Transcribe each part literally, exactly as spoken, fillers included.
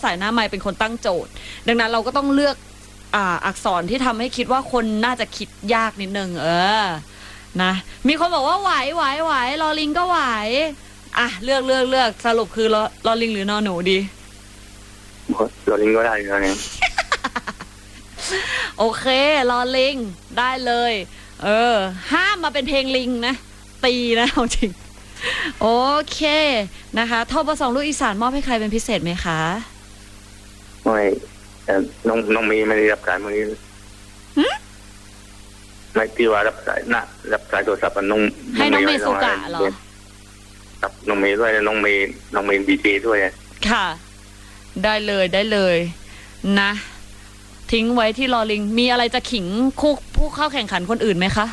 สายหน้าไมค์เป็นคนตั้งโจทย์ดังนั้นเราก็ต้องเลือกอ่าอักษรที่ทำให้คิดว่าคนน่าจะคิดยากนิดนึงเออนะมีคนบอกว่าไหวไหวไหวลอลิงก็ไหวอ่ะเลือกเลือกเลือกสรุปคือลอลอลิงหรือนอหนูดีลอลิงก็ได้แล้วเนี่ยโอเคลอลิงได้เลยเออห้ามมาเป็นเพลงลิงนะตีนะจริงโอเคนะคะทบสองลูกอีสานมอบให้ใครเป็นพิเศษไหมคะไม่น้องน้องมีไม่ได้รับสายมือไม่ที่ว่ารับสายนะรับสายโทรศัพท์น้องให้น้องเมสุกะเหรอครับน้องเมย์ด้วยน้องเมย์น้องเมย์บีเจด้วยค่ะได้เลยได้เลยนะทิ้งไว้ที่ลอลิงมีอะไรจะขิงคู่ผู้เข้าแข่งขันคนอื่นไหมคะ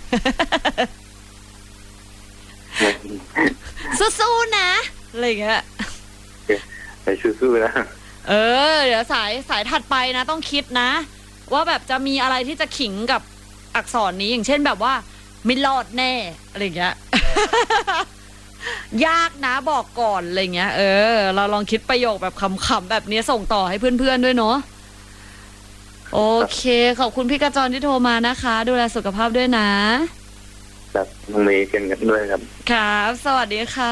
สู้ๆนะอะไรอย่างเงี้ยไปสู้ๆนะเออเดี๋ยวสายสายถัดไปนะต้องคิดนะว่าแบบจะมีอะไรที่จะขิงกับอักษรนี้อย่างเช่นแบบว่าไม่รอดแน่อะไรอย่างเงี้ยยากนะบอกก่อนอะไรเงี้ยเออเราลองคิดประโยคแบบขำๆแบบนี้ส่งต่อให้เพื่อนๆด้วยเนาะโอเคขอบคุณพี่กระจรที่โทรมานะคะดูแลสุขภาพด้วยนะครับน้องเมย์กันกันด้วยครับครับสวัสดีค่ะ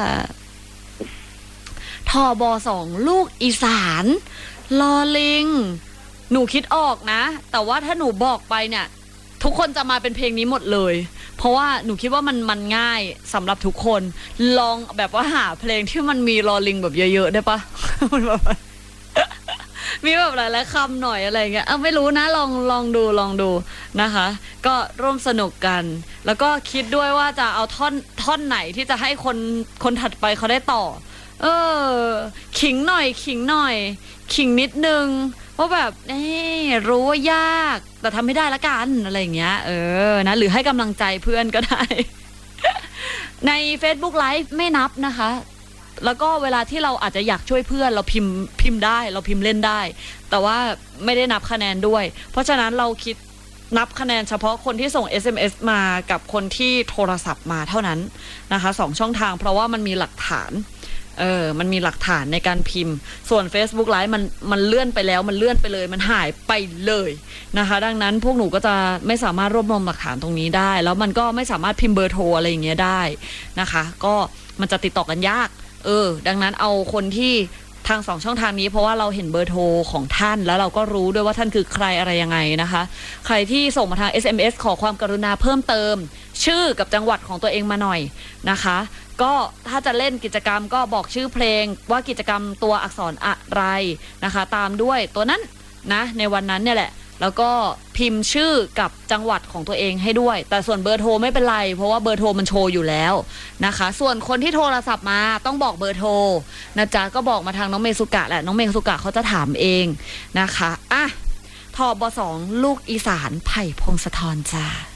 ทบสองลูกอีสานลอลิงหนูคิดออกนะแต่ว่าถ้าหนูบอกไปเนี่ยทุกคนจะมาเป็นเพลงนี้หมดเลยเพราะว่าหนูคิดว่ามันมันง่ายสำหรับทุกคนลองแบบว่าหาเพลงที่มันมีลอลิงแบบเยอะๆได้ปะมันแบบมีแบบหลายๆคำหน่อยอะไรเงี้ยเอาไม่รู้นะลองลองดูลองดูนะคะก็ร่วมสนุกกันแล้วก็คิดด้วยว่าจะเอาท่อนท่อนไหนที่จะให้คนคนถัดไปเขาได้ต่อเออขิงหน่อยขิงหน่อยขิงนิดนึงว่าแบบเอ๊รู้ว่ายากแต่ทำไม่ได้ละกันอะไรอย่างเงี้ยเออนะหรือให้กำลังใจเพื่อนก็ได้ ใน Facebook Live ไม่นับนะคะแล้วก็เวลาที่เราอาจจะอยากช่วยเพื่อนเราพิมพ์พิมพ์ได้เราพิมพ์เล่นได้แต่ว่าไม่ได้นับคะแนนด้วยเพราะฉะนั้นเราคิดนับคะแนนเฉพาะคนที่ส่ง เอส เอ็ม เอส มากับคนที่โทรศัพท์มาเท่านั้นนะคะสองช่องทางเพราะว่ามันมีหลักฐานเออมันมีหลักฐานในการพิมพ์ส่วน Facebook Live มันมันเลื่อนไปแล้วมันเลื่อนไปเลยมันหายไปเลยนะคะดังนั้นพวกหนูก็จะไม่สามารถรวบรวมหลักฐานตรงนี้ได้แล้วมันก็ไม่สามารถพิมพ์เบอร์โทรอะไรอย่างเงี้ยได้นะคะก็มันจะติดต่อกันยากเออดังนั้นเอาคนที่ทางสองช่องทางนี้เพราะว่าเราเห็นเบอร์โทรของท่านแล้วเราก็รู้ด้วยว่าท่านคือใครอะไรยังไงนะคะใครที่ส่งมาทาง เอส เอ็ม เอส ขอความกรุณาเพิ่มเติมชื่อกับจังหวัดของตัวเองมาหน่อยนะคะก็ถ้าจะเล่นกิจกรรมก็บอกชื่อเพลงว่ากิจกรรมตัวอักษรอะไรนะคะตามด้วยตัวนั้นนะในวันนั้นเนี่ยแหละแล้วก็พิมพ์ชื่อกับจังหวัดของตัวเองให้ด้วยแต่ส่วนเบอร์โทรไม่เป็นไรเพราะว่าเบอร์โทรมันโชว์อยู่แล้วนะคะส่วนคนที่โทรศัพท์มาต้องบอกเบอร์โทรนะจ๊ะก็บอกมาทางน้องเมสุกะแหละน้องเมสุกะเขาจะถามเองนะคะอ่ะทบสองลูกอีสานไผ่พงศธรจ้า